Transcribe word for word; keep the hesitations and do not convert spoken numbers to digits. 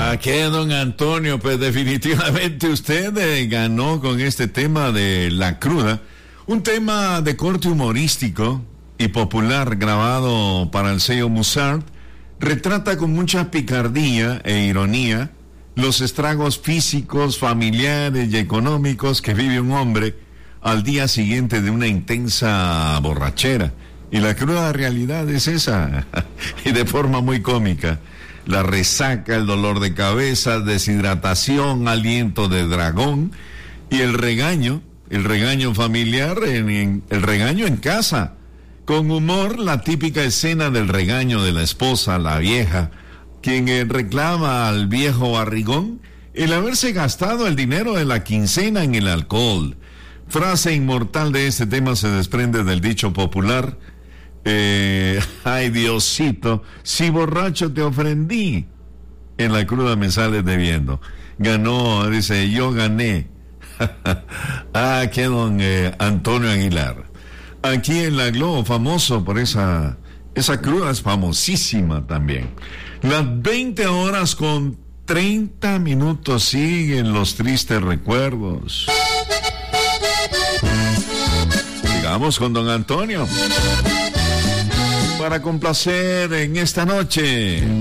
Ah, ¿qué, don Antonio? Pues definitivamente usted eh, ganó con este tema de la cruda. Un tema de corte humorístico y popular grabado para el sello Musart. Retrata con mucha picardía e ironía los estragos físicos, familiares y económicos que vive un hombre al día siguiente de una intensa borrachera. Y la cruda realidad es esa, y de forma muy cómica. La resaca, el dolor de cabeza, deshidratación, aliento de dragón y el regaño, el regaño familiar, en, en, el regaño en casa. Con humor, la típica escena del regaño de la esposa, la vieja, quien eh, reclama al viejo barrigón el haberse gastado el dinero de la quincena en el alcohol. Frase inmortal de este tema se desprende del dicho popular: eh, ay Diosito, si borracho te ofendí, en la cruda me sales debiendo. Ganó, dice, yo gané. Ah, que don eh, Antonio Aguilar. Aquí en la Globo, famoso por esa, esa cruda, es famosísima también. Las veinte horas con treinta minutos, siguen los tristes recuerdos. Sigamos con don Antonio para complacer en esta noche.